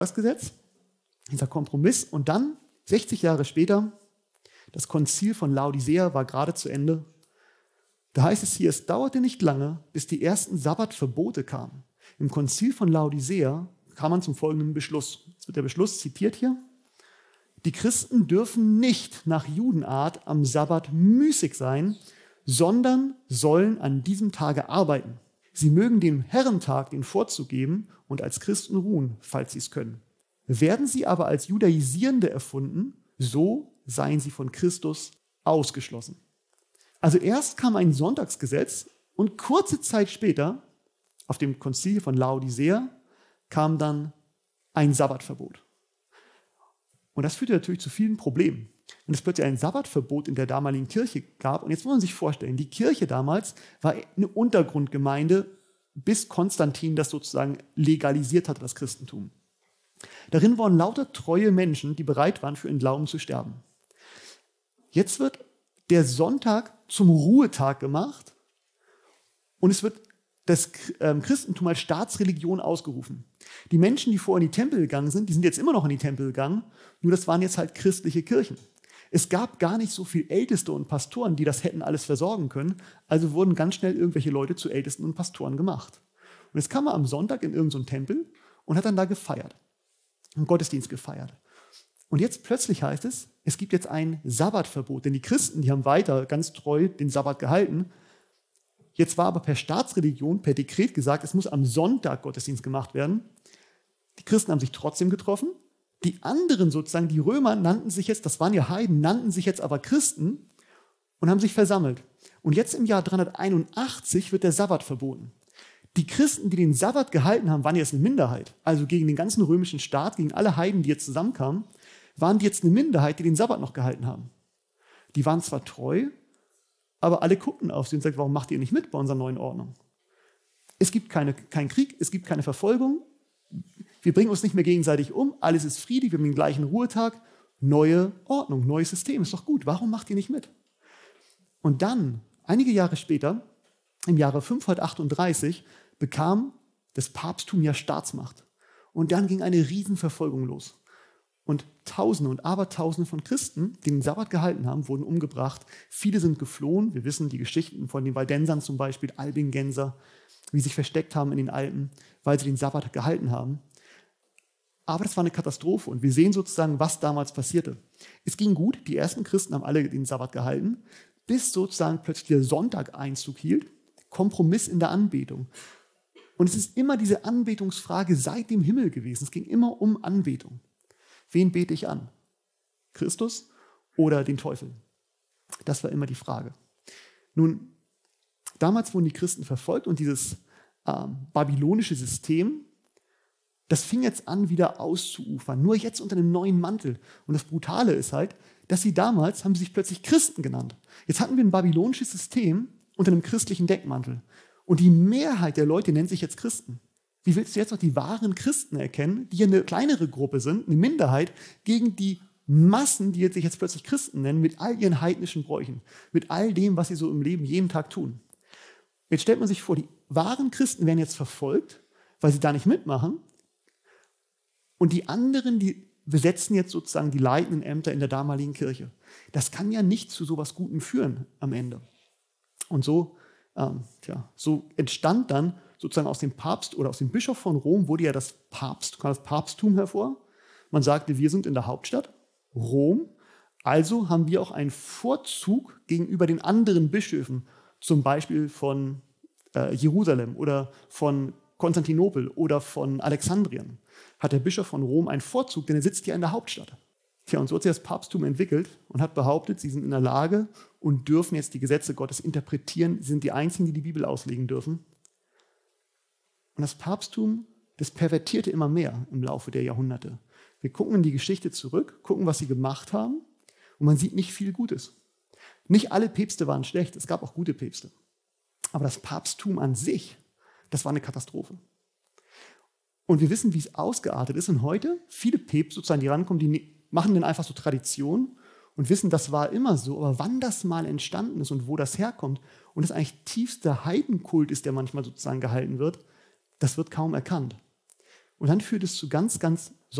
das Gesetz, dieser Kompromiss. Und dann, 60 Jahre später, das Konzil von Laodicea war gerade zu Ende. Da heißt es hier, es dauerte nicht lange, bis die ersten Sabbatverbote kamen. Im Konzil von Laodicea kam man zum folgenden Beschluss. Jetzt wird der Beschluss zitiert hier. Die Christen dürfen nicht nach Judenart am Sabbat müßig sein, sondern sollen an diesem Tage arbeiten. Sie mögen dem Herrentag den Vorzug geben und als Christen ruhen, falls sie es können. Werden sie aber als Judaisierende erfunden, so seien sie von Christus ausgeschlossen. Also erst kam ein Sonntagsgesetz und kurze Zeit später, auf dem Konzil von Laodicea, kam dann ein Sabbatverbot. Und das führte natürlich zu vielen Problemen. Wenn es plötzlich ein Sabbatverbot in der damaligen Kirche gab, und jetzt muss man sich vorstellen, die Kirche damals war eine Untergrundgemeinde, bis Konstantin das sozusagen legalisiert hatte, das Christentum. Darin waren lauter treue Menschen, die bereit waren, für ihren Glauben zu sterben. Jetzt wird der Sonntag zum Ruhetag gemacht und es wird das Christentum als Staatsreligion ausgerufen. Die Menschen, die vorher in die Tempel gegangen sind, die sind jetzt immer noch in die Tempel gegangen, nur das waren jetzt halt christliche Kirchen. Es gab gar nicht so viele Älteste und Pastoren, die das hätten alles versorgen können, also wurden ganz schnell irgendwelche Leute zu Ältesten und Pastoren gemacht. Und jetzt kam man am Sonntag in irgendeinen Tempel und hat dann da gefeiert, einen Gottesdienst gefeiert. Und jetzt plötzlich heißt es, es gibt jetzt ein Sabbatverbot, denn die Christen, die haben weiter ganz treu den Sabbat gehalten. Jetzt war aber per Staatsreligion, per Dekret gesagt, es muss am Sonntag Gottesdienst gemacht werden. Die Christen haben sich trotzdem getroffen. Die anderen sozusagen, die Römer nannten sich jetzt, das waren ja Heiden, nannten sich jetzt aber Christen und haben sich versammelt. Und jetzt im Jahr 381 wird der Sabbat verboten. Die Christen, die den Sabbat gehalten haben, waren jetzt eine Minderheit. Also gegen den ganzen römischen Staat, gegen alle Heiden, die jetzt zusammenkamen, waren die jetzt eine Minderheit, die den Sabbat noch gehalten haben. Die waren zwar treu, aber alle guckten auf sie und sagten, warum macht ihr nicht mit bei unserer neuen Ordnung? Es gibt keinen Krieg, es gibt keine Verfolgung, wir bringen uns nicht mehr gegenseitig um, alles ist friedlich, wir haben den gleichen Ruhetag, neue Ordnung, neues System, ist doch gut, warum macht ihr nicht mit? Und dann, einige Jahre später, im Jahre 538, bekam das Papsttum ja Staatsmacht. Und dann ging eine Riesenverfolgung los. Und Tausende und Abertausende von Christen, die den Sabbat gehalten haben, wurden umgebracht. Viele sind geflohen. Wir wissen die Geschichten von den Valdensern zum Beispiel, Albingenser, wie sie sich versteckt haben in den Alpen, weil sie den Sabbat gehalten haben. Aber das war eine Katastrophe und wir sehen sozusagen, was damals passierte. Es ging gut, die ersten Christen haben alle den Sabbat gehalten, bis sozusagen plötzlich der Sonntag Einzug hielt, Kompromiss in der Anbetung. Und es ist immer diese Anbetungsfrage seit dem Himmel gewesen. Es ging immer um Anbetung. Wen bete ich an? Christus oder den Teufel? Das war immer die Frage. Nun, damals wurden die Christen verfolgt und dieses babylonische System, das fing jetzt an, wieder auszuufern. Nur jetzt unter einem neuen Mantel. Und das Brutale ist halt, dass sie damals, haben sie sich plötzlich Christen genannt. Jetzt hatten wir ein babylonisches System unter einem christlichen Deckmantel. Und die Mehrheit der Leute nennt sich jetzt Christen. Wie willst du jetzt noch die wahren Christen erkennen, die ja eine kleinere Gruppe sind, eine Minderheit, gegen die Massen, die sich jetzt plötzlich Christen nennen, mit all ihren heidnischen Bräuchen, mit all dem, was sie so im Leben jeden Tag tun. Jetzt stellt man sich vor, die wahren Christen werden jetzt verfolgt, weil sie da nicht mitmachen. Und die anderen, die besetzen jetzt sozusagen die leitenden Ämter in der damaligen Kirche. Das kann ja nicht zu sowas Gutem führen am Ende. Und so entstand dann sozusagen aus dem Papst oder aus dem Bischof von Rom wurde ja das Papsttum hervor. Man sagte, wir sind in der Hauptstadt, Rom, also haben wir auch einen Vorzug gegenüber den anderen Bischöfen, zum Beispiel von Jerusalem oder von Konstantinopel oder von Alexandrien. Hat der Bischof von Rom einen Vorzug, denn er sitzt ja in der Hauptstadt. Tja, und so hat sich das Papsttum entwickelt und hat behauptet, sie sind in der Lage und dürfen jetzt die Gesetze Gottes interpretieren. Sie sind die Einzigen, die die Bibel auslegen dürfen. Und das Papsttum, das pervertierte immer mehr im Laufe der Jahrhunderte. Wir gucken in die Geschichte zurück, gucken, was sie gemacht haben und man sieht nicht viel Gutes. Nicht alle Päpste waren schlecht, es gab auch gute Päpste. Aber das Papsttum an sich, das war eine Katastrophe. Und wir wissen, wie es ausgeartet ist. Und heute, viele Päpste sozusagen, die rankommen, die machen dann einfach so Tradition und wissen, das war immer so. Aber wann das mal entstanden ist und wo das herkommt und das eigentlich tiefster Heidenkult ist, der manchmal sozusagen gehalten wird, das wird kaum erkannt. Und dann führt es zu ganz, ganz